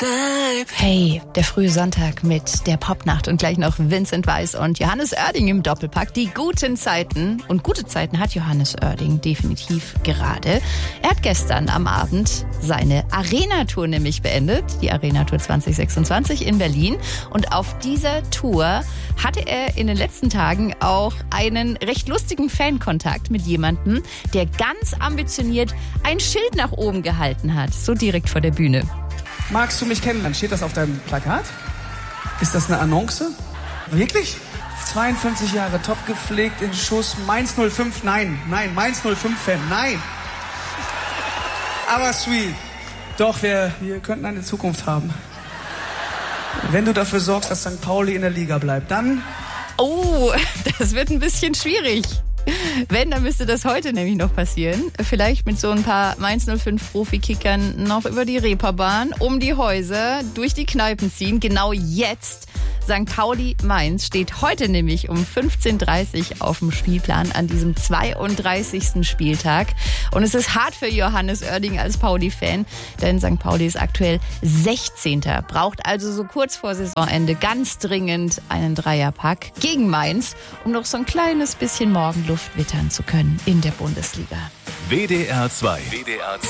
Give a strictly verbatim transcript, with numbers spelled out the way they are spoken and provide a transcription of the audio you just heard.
Hey, der frühe Sonntag mit der Popnacht und gleich noch Vincent Weiss und Johannes Oerding im Doppelpack. Die guten Zeiten. Und gute Zeiten hat Johannes Oerding definitiv gerade. Er hat gestern am Abend seine Arena-Tour nämlich beendet. Die Arena-Tour zwanzig sechsundzwanzig in Berlin. Und auf dieser Tour hatte er in den letzten Tagen auch einen recht lustigen Fankontakt mit jemandem, der ganz ambitioniert ein Schild nach oben gehalten hat. So direkt vor der Bühne. Magst du mich kennenlernen? Steht das auf deinem Plakat? Ist das eine Annonce? Wirklich? zweiundfünfzig Jahre, top gepflegt, in Schuss, Mainz null fünf, nein, nein, Mainz null fünf Fan, nein. Aber sweet. Doch, wir, wir könnten eine Zukunft haben. Wenn du dafür sorgst, dass Sankt Pauli in der Liga bleibt, dann... Oh, das wird ein bisschen schwierig. Wenn, dann müsste das heute nämlich noch passieren. Vielleicht mit so ein paar Mainz null fünf Profikickern noch über die Reeperbahn, um die Häuser, durch die Kneipen ziehen. Genau jetzt. Sankt Pauli Mainz steht heute nämlich um fünfzehn Uhr dreißig auf dem Spielplan an diesem zweiunddreißigsten Spieltag. Und es ist hart für Johannes Oerding als Pauli-Fan, denn Sankt Pauli ist aktuell sechzehnter Braucht also so kurz vor Saisonende ganz dringend einen Dreierpack gegen Mainz, um noch so ein kleines bisschen Morgenluft wittern zu können in der Bundesliga. W D R zwei. W D R zwei.